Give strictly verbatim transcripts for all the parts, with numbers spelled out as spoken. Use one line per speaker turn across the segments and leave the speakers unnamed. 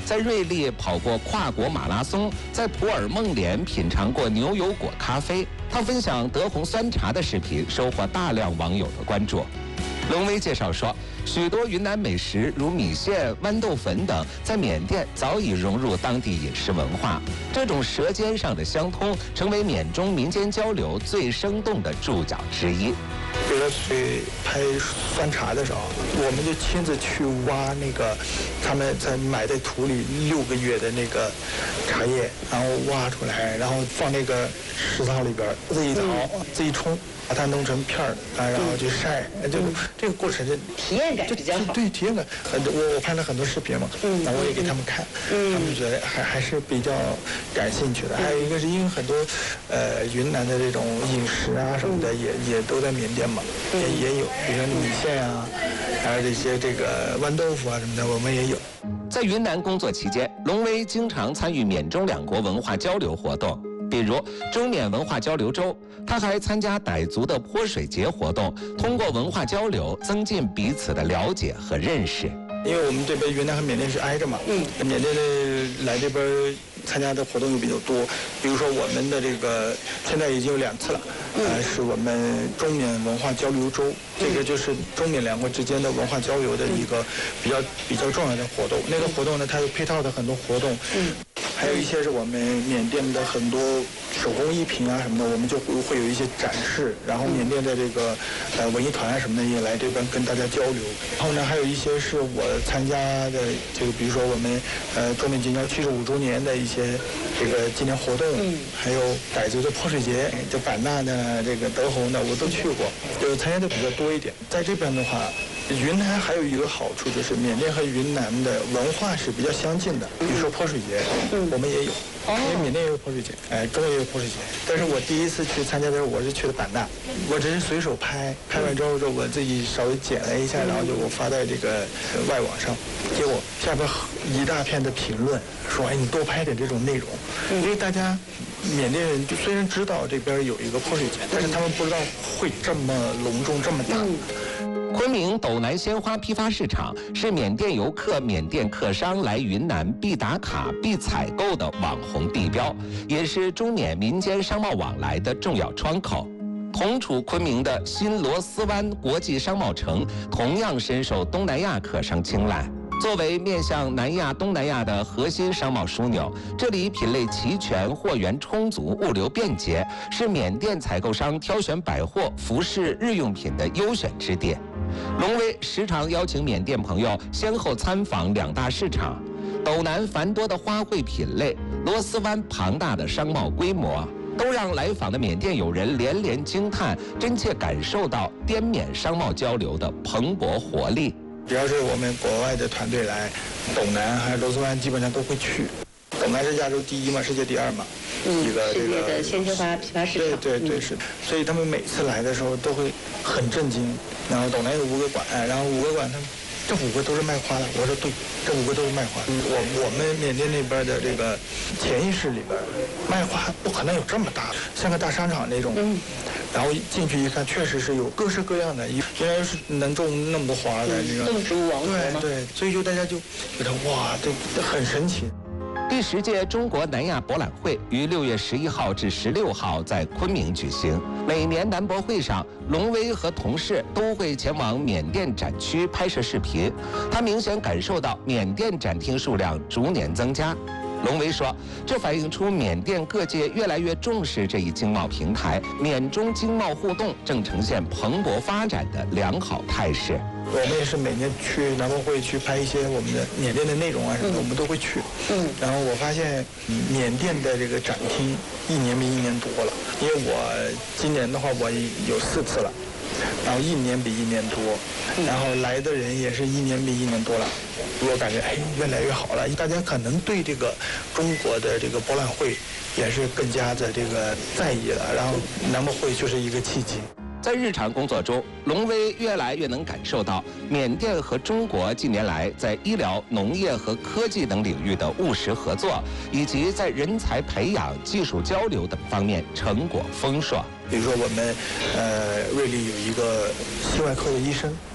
在瑞丽跑过跨国马拉松，在普洱梦莲品尝过牛油果咖啡。他分享德宏酸茶的视频，收获大量网友的关注。龙威介绍说，许多云南美食如米线、豌豆粉等，在缅甸早已融入当地饮食文化。这种舌尖上的相通，成为缅中民间交流最生动的注脚之一。
比如说去拍酸茶的时候，我们就亲自去挖那个他们在埋在土里六个月的那个茶叶，然后挖出来，然后放那个食槽里边自己淘、自己冲。把它弄成片儿啊，然后去晒，这个这个过程就
体验感比较好。
对，体验感很多。我我拍了很多视频嘛，嗯，那我也给他们看，嗯，他们觉得还还是比较感兴趣的。还有一个是因为很多呃云南的这种饮食啊什么的，也也都在缅甸嘛，也也有，比如说米线啊，还有这些这个豌豆腐啊什么的，我们也有。
在云南工作期间，龙威经常参与缅中两国文化交流活动。比如中缅文化交流周，他还参加傣族的泼水节活动，通过文化交流增进彼此的了解和认识。
因为我们这边云南和缅甸是挨着嘛，嗯，缅甸的来这边参加的活动又比较多，比如说我们的这个现在已经有两次了，呃，是我们中缅文化交流周，这个就是中缅两国之间的文化交流的一个比较比较重要的活动。那个活动呢，它有配套的很多活动，嗯。还有一些是我们缅甸的很多手工艺品啊什么的，我们就会会有一些展示，然后缅甸的这个呃文艺团啊什么的也来这边跟大家交流。然后呢，还有一些是我参加的这个，比如说我们呃中缅建交七十五周年的一些这个纪念活动，还有傣族的泼水节，就版纳的这个德宏的我都去过，就参加的比较多一点。在这边的话，云南还有一个好处就是缅甸和云南的文化是比较相近的，比如说泼水节，我们也有，因为缅甸也有泼水节，哎，中国也有泼水节。但是我第一次去参加的时候，我是去的版纳，我只是随手拍，拍完之后就我自己稍微剪了一下，然后就我发在这个外网上，结果下边一大片的评论说，哎，你多拍点这种内容，因为大家缅甸人就虽然知道这边有一个泼水节，但是他们不知道会这么隆重这么大。
昆明斗南鲜花批发市场是缅甸游客、缅甸客商来云南必打卡、必采购的网红地标，也是中缅民间商贸往来的重要窗口。同处昆明的新罗斯湾国际商贸城同样深受东南亚客商青睐。作为面向南亚、东南亚的核心商贸枢纽，这里品类齐全、货源充足、物流便捷，是缅甸采购商挑选百货、服饰、日用品的优选之地。龙威时常邀请缅甸朋友先后参访两大市场，斗南繁多的花卉品类，罗斯湾庞大的商贸规模，都让来访的缅甸友人连连惊叹，真切感受到滇缅商贸交流的蓬勃活力。
只要是我们国外的团队来，斗南还有罗斯湾基本上都会去。斗南是亚洲第一嘛，世界第二嘛，
嗯，
一个这个
世界的鲜花批发市场。
对对对是，所以他们每次来的时候都会很震惊。然后斗南有五个馆，然后五个馆他们这五个都是卖花的。我说对，这五个都是卖花的。我我们缅甸那边的这个潜意识里边，卖花不可能有这么大，像个大商场那种。嗯。然后进去一看，确实是有各式各样的，原来是能种那么多花的这个。
种植物王国吗？
对对，所以就大家就觉得哇，这这很神奇。
第十届中国南亚博览会于六月十一号至十六号在昆明举行。每年南博会上，龙威和同事都会前往缅甸展区拍摄视频。他明显感受到缅甸展厅数量逐年增加。龙威说，这反映出缅甸各界越来越重视这一经贸平台，缅中经贸互动正呈现蓬勃发展的良好态势。
我们也是每年去南博会去拍一些我们的缅甸的内容啊什么的，我们都会去。嗯。然后我发现缅甸的这个展厅一年比一年多了，因为我今年的话我有四次了，然后一年比一年多，然后来的人也是一年比一年多了。我感觉哎越来越好了，大家可能对这个中国的这个博览会也是更加的这个在意了，然后南博会就是一个契机。
在日常工作中，龙威越来越能感受到缅甸和中国近年来在医疗、农业和科技等领域的务实合作，以及在人才培养、技术交流等方面成果丰硕。
比如说我们呃瑞丽有一个心外科的医生，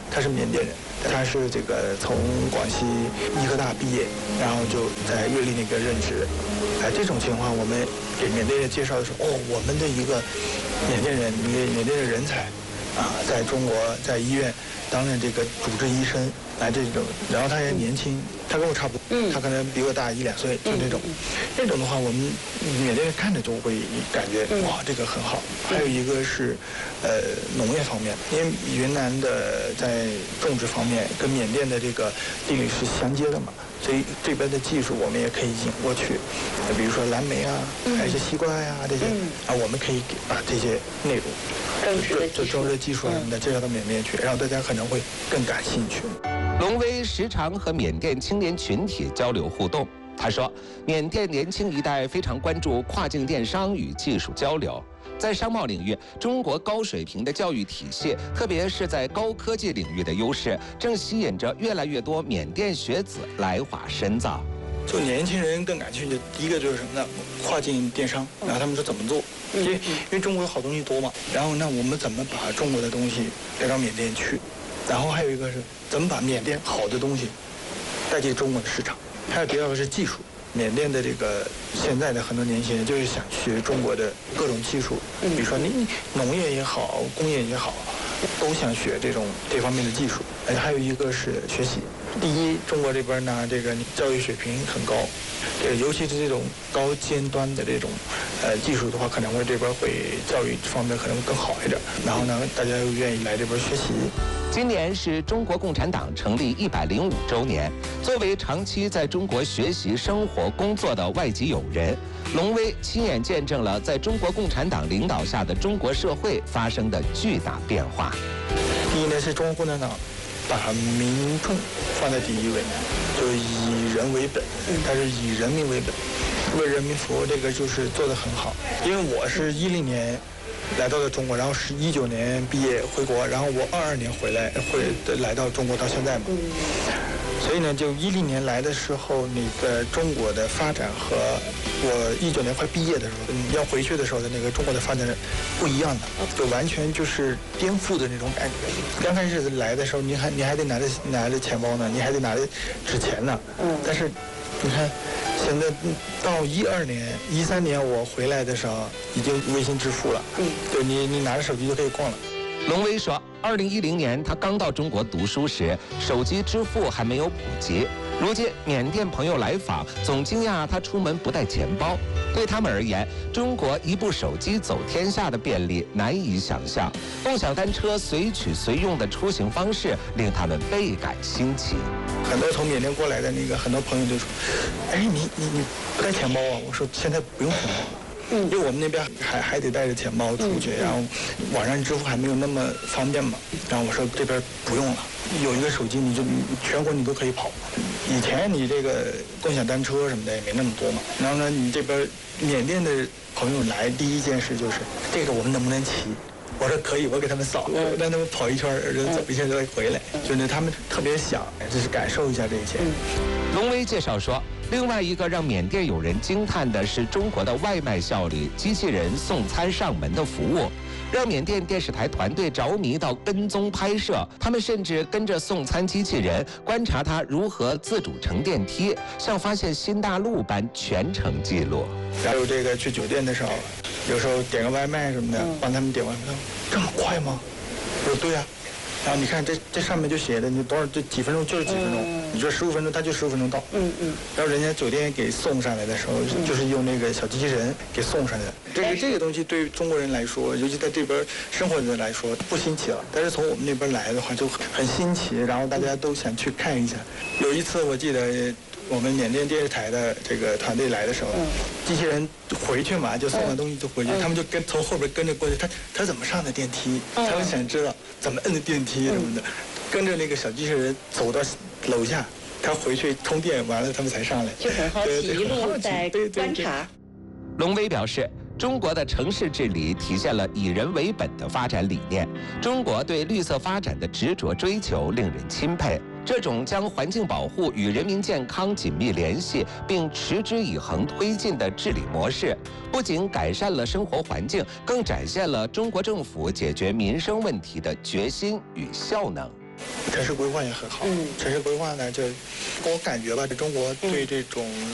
他是缅甸人，他是这个从广西医科大毕业，然后就在瑞丽那边任职。哎，这种情况我们给缅甸人介绍的时候，哦，我们的一个缅甸人，一个缅甸的人才啊，在中国在医院担任这个主治医生。来这种，然后他也年轻，他跟我差不多，嗯、他可能比我大一两岁，就这种，嗯嗯、这种的话，我们缅甸人看着就会感觉、嗯、哇，这个很好。还有一个是，呃，农业方面，因为云南的在种植方面跟缅甸的这个地理是相接的嘛，所以这边的技术我们也可以引过去，比如说蓝莓啊，还有一些西瓜呀、啊、这些，嗯、啊，我们可以把这些内容，
种
植的技术什么的介绍到缅甸去，然后大家可能会更感兴趣。
龙威时常和缅甸青年群体交流互动。他说，缅甸年轻一代非常关注跨境电商与技术交流。在商贸领域，中国高水平的教育体系，特别是在高科技领域的优势，正吸引着越来越多缅甸学子来华深造。
就年轻人更感兴趣，第一个就是什么呢？跨境电商，然后他们说怎么做？因为因为中国好东西多嘛，然后那我们怎么把中国的东西带到缅甸去？然后还有一个是怎么把缅甸好的东西带进中国的市场，还有第二个是技术。缅甸的这个现在的很多年轻人就是想学中国的各种技术，比如说你农业也好，工业也好，都想学这种这方面的技术。而且还有一个是学习。第一，中国这边呢，这个教育水平很高，这个尤其是这种高尖端的这种呃技术的话，可能会这边会教育方面可能更好一点。然后呢，大家又愿意来这边学习。
今年是中国共产党成立一百零五周年。作为长期在中国学习、生活、工作的外籍友人，龙威亲眼见证了在中国共产党领导下的中国社会发生的巨大变化。
第一呢，是中国共产党把民众放在第一位，就以人为本，它是以人民为本，为人民服务，这个就是做得很好。因为我是一零年来到了中国，然后是一九年毕业回国，然后我二二年回来，回来到中国到现在嘛。所以呢，就一零年来的时候，那个中国的发展和我一九年快毕业的时候，要回去的时候的那个中国的发展不一样的，就完全就是颠覆的那种感觉。刚开始来的时候，你还你还得拿着拿着钱包呢，你还得拿着纸钱呢。嗯。但是，你看，现在到一二年、一三年我回来的时候，已经微信支付了。嗯。对你，你拿着手机就可以逛了。
龙威说，二零一零年他刚到中国读书时，手机支付还没有普及。如今缅甸朋友来访，总惊讶他出门不带钱包。对他们而言，中国一部手机走天下的便利难以想象。共享单车随取随用的出行方式，令他们倍感新奇。
很多从缅甸过来的那个很多朋友就说：“哎，你你你不带钱包啊？”我说：“现在不用钱包了。”嗯，因为我们那边还还得带着钱包出去，然后网上支付还没有那么方便嘛。然后我说这边不用了，有一个手机你就全国你都可以跑。以前你这个共享单车什么的也没那么多嘛。然后呢，你这边缅甸的朋友来，第一件事就是这个我们能不能骑？我说可以，我给他们扫，让他们跑一圈，人走一圈再回来。就是他们特别想，就是感受一下这一切。
龙威介绍说，另外一个让缅甸友人惊叹的是中国的外卖效率，机器人送餐上门的服务，让缅甸电视台团队着迷到跟踪拍摄。他们甚至跟着送餐机器人，观察它如何自主乘电梯，像发现新大陆般全程记录。
还有这个去酒店的时候，有时候点个外卖什么的，帮他们点外卖，这么快吗？我说对呀、啊。然后你看这这上面就写的，你多少这几分钟就是几分钟，嗯、你说十五分钟，他就十五分钟到。嗯嗯。然后人家酒店给送上来的时候，嗯、就是用那个小机器人给送上来的。这个这个东西对于中国人来说，尤其在这边生活的人来说不新奇了，但是从我们那边来的话就很新奇，然后大家都想去看一下。有一次我记得我们缅甸电视台的这个团队来的时候，嗯、机器人回去嘛，就送完东西就回去，嗯、他们就跟从后边跟着过去，他他怎么上的电梯？嗯、他们想知道怎么摁的电梯什么的，嗯、跟着那个小机器人走到楼下，他回去充电完了，他们才上来。
就很好奇，一路在观察。
龙威表示，中国的城市治理体现了以人为本的发展理念，中国对绿色发展的执着追求令人钦佩。这种将环境保护与人民健康紧密联系，并持之以恒推进的治理模式，不仅改善了生活环境，更展现了中国政府解决民生问题的决心与效能。
城市规划也很好。嗯，城市规划呢，就我感觉吧，这中国对这种